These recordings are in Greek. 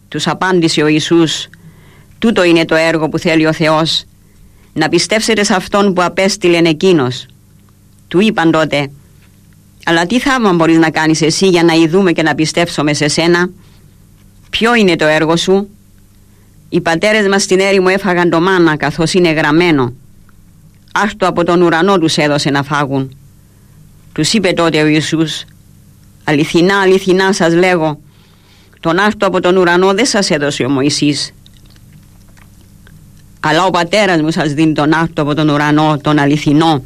Τους απάντησε ο Ιησούς: «Τούτο είναι το έργο που θέλει ο Θεός, να πιστεύσετε σε Αυτόν που απέστειλεν Εκείνος». Του είπαν τότε: «Αλλά τι θαύμα μπορείς να κάνεις εσύ για να ειδούμε και να πιστέψουμε σε σένα? Ποιο είναι το έργο σου? Οι πατέρες μας στην έρημο έφαγαν το μάνα, καθώς είναι γραμμένο. Άστο από τον ουρανό τους έδωσε να φάγουν». Τους είπε τότε ο Ιησούς: «Αληθινά, αληθινά σας λέγω, τον άστο από τον ουρανό δεν σας έδωσε ο Μωυσής, αλλά ο πατέρας μου σας δίνει τον άστο από τον ουρανό, τον αληθινό.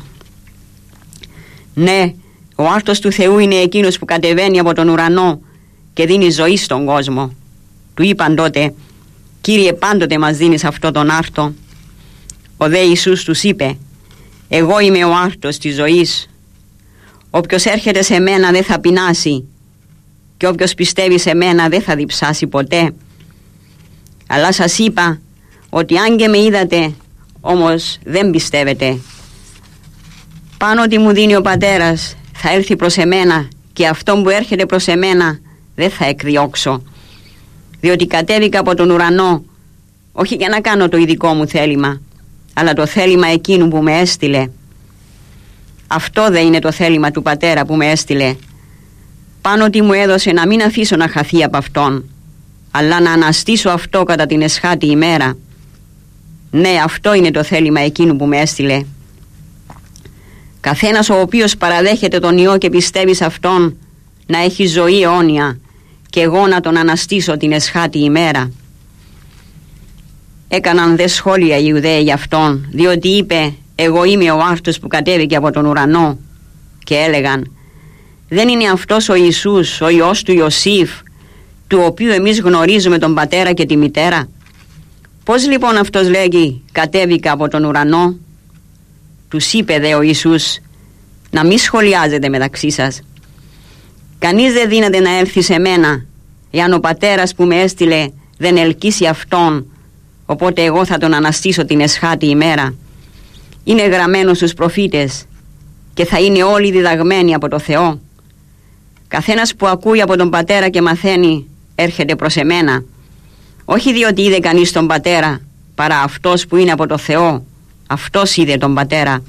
Ναι, ο άστος του Θεού είναι εκείνος που κατεβαίνει από τον ουρανό και δίνει ζωή στον κόσμο». Του είπαν τότε: «Κύριε, πάντοτε μας δίνεις αυτό τον άστο». Ο δε Ιησούς τους είπε: «Εγώ είμαι ο άστος της ζωής. Όποιος έρχεται σε μένα δεν θα πεινάσει, και όποιος πιστεύει σε μένα δεν θα διψάσει ποτέ. Αλλά σας είπα ότι αν και με είδατε, όμως δεν πιστεύετε. Πάνω ότι μου δίνει ο Πατέρας θα έρθει προς εμένα, και αυτόν που έρχεται προς εμένα δεν θα εκδιώξω. Διότι κατέβηκα από τον ουρανό, όχι για να κάνω το ειδικό μου θέλημα, αλλά το θέλημα εκείνου που με έστειλε. Αυτό δεν είναι το θέλημα του Πατέρα που με έστειλε. Πάνω ότι μου έδωσε να μην αφήσω να χαθεί από Αυτόν, αλλά να αναστήσω αυτό κατά την εσχάτη ημέρα. Ναι, αυτό είναι το θέλημα εκείνου που με έστειλε. Καθένας ο οποίος παραδέχεται τον Υιό και πιστεύει σε Αυτόν να έχει ζωή αιώνια, και εγώ να τον αναστήσω την εσχάτη ημέρα». Έκαναν δε σχόλια οι Ιουδαίοι γι' Αυτόν, διότι είπε: «Εγώ είμαι ο άστος που κατέβηκε από τον ουρανό». Και έλεγαν: «Δεν είναι αυτός ο Ιησούς, ο Υιός του Ιωσήφ, του οποίου εμείς γνωρίζουμε τον πατέρα και τη μητέρα? Πώς λοιπόν αυτός λέγει κατέβηκα από τον ουρανό?» Τους είπε δε ο Ιησούς: «Να μη σχολιάζετε μεταξύ σας. Κανείς δεν δύναται να έλθει σε μένα, εάν ο πατέρας που με έστειλε δεν ελκύσει Αυτόν, οπότε εγώ θα τον αναστήσω την εσχάτη ημέρα. Είναι γραμμένο στους προφήτες, και θα είναι όλοι διδαγμένοι από το Θεό. Καθένας που ακούει από τον Πατέρα και μαθαίνει έρχεται προς εμένα, όχι διότι είδε κανείς τον Πατέρα, παρά αυτός που είναι από το Θεό, αυτός είδε τον Πατέρα.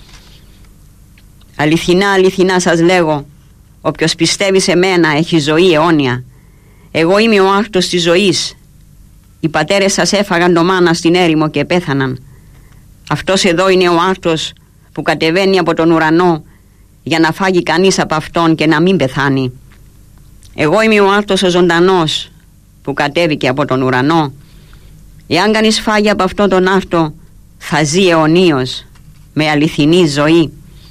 Αληθινά, αληθινά σας λέγω, όποιος πιστεύει σε μένα έχει ζωή αιώνια. Εγώ είμαι ο άστος της ζωής. Οι πατέρες σας έφαγαν το μάνα στην έρημο και πέθαναν. Αυτός εδώ είναι ο άστος που κατεβαίνει από τον ουρανό, για να φάγει κανείς από Αυτόν και να μην πεθάνει. Εγώ είμαι ο άστος ο ζωντανός που κατέβηκε από τον ουρανό. Εάν κανείς φάγει από αυτόν τον άστο, θα ζει αιωνίως με αληθινή ζωή.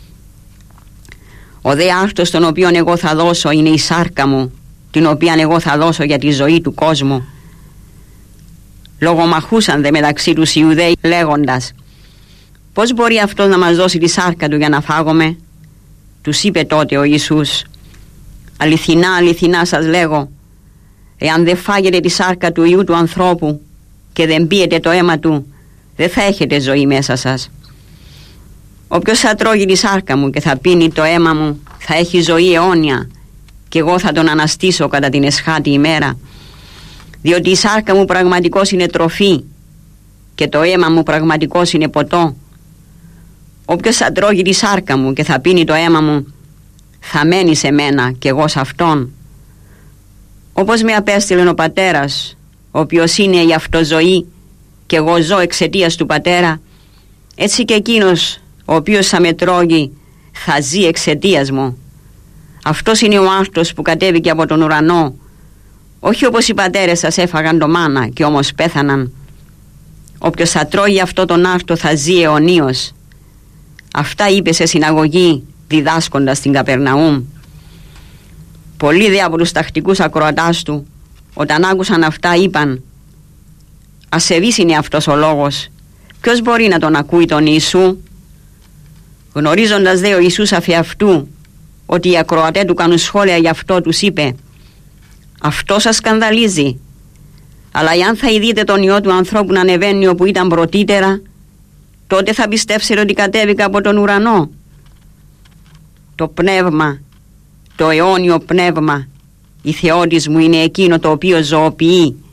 Ο δε άστος τον οποίον εγώ θα δώσω είναι η σάρκα μου, την οποία εγώ θα δώσω για τη ζωή του κόσμου». Λογομαχούσαν δε μεταξύ τους Ιουδαίοι λέγοντας: «Πώς μπορεί αυτός να μας δώσει τη σάρκα του για να φάγουμε?» Τους είπε τότε ο Ιησούς: «Αληθινά, αληθινά σας λέγω, εάν δεν φάγετε τη σάρκα του Υιού του ανθρώπου και δεν πίετε το αίμα του, δεν θα έχετε ζωή μέσα σας. Όποιος θα τρώγει τη σάρκα μου και θα πίνει το αίμα μου θα έχει ζωή αιώνια, και εγώ θα τον αναστήσω κατά την εσχάτη ημέρα. Διότι η σάρκα μου πραγματικώς είναι τροφή και το αίμα μου πραγματικώς είναι ποτό. Όποιος θα τρώγει τη σάρκα μου και θα πίνει το αίμα μου θα μένει σε μένα και εγώ σε αυτόν. Όπως με απέστειλε ο Πατέρας, ο οποίος είναι η αυτοζωή, και εγώ ζω εξαιτίας του Πατέρα, έτσι και εκείνος ο οποίος θα με τρώγει θα ζει εξαιτίας μου. Αυτός είναι ο άστος που κατέβηκε από τον ουρανό, όχι όπως οι πατέρες σας έφαγαν το μάνα και όμως πέθαναν. Όποιος θα τρώγει αυτό τον άστο θα ζει αιωνίως». Αυτά είπε σε συναγωγή διδάσκοντας στην Καπερναούμ. Πολλοί δε από τους τακτικούς ακροατάς του, όταν άκουσαν αυτά, είπαν: «Ασεβής είναι αυτός ο λόγος, ποιος μπορεί να τον ακούει τον Ιησού?» Γνωρίζοντας δε ο Ιησούς αφεαυτού ότι οι ακροατές του κάνουν σχόλια γι' αυτό, τους είπε: «Αυτό σας σκανδαλίζει, αλλά εάν θα ειδείτε τον Υιό του ανθρώπου να ανεβαίνει όπου ήταν πρωτήτερα, τότε θα πιστέψετε ότι κατέβηκα από τον ουρανό. Το πνεύμα, το αιώνιο πνεύμα, η Θεότης μου είναι εκείνο το οποίο ζωοποιεί